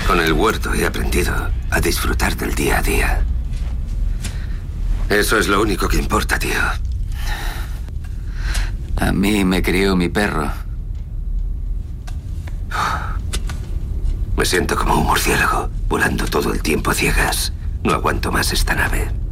Con el huerto he aprendido a disfrutar del día a día. Eso es lo único que importa, tío. A mí me crió mi perro. Me siento como un murciélago, volando todo el tiempo a ciegas. No aguanto más esta nave.